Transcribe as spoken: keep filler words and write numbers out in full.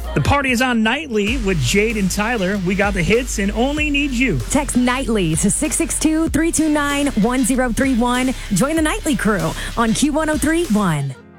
The party is on nightly with Jade and Tyler. We got the hits and only need you. Text nightly to six six two, three two nine, one zero three one. Join the nightly crew on Q one oh three point one.